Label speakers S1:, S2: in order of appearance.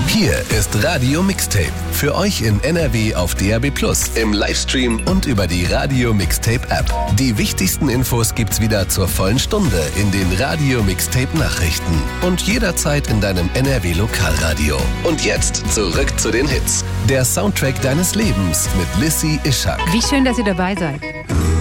S1: Hier ist Radio Mixtape. Für euch in NRW auf DAB+, im Livestream und über die Radio Mixtape App. Die wichtigsten Infos gibt's wieder zur vollen Stunde in den Radio Mixtape Nachrichten und jederzeit in deinem NRW Lokalradio. Und jetzt zurück zu den Hits. Der Soundtrack deines Lebens mit Lissy Ishak.
S2: Wie schön, dass ihr dabei seid.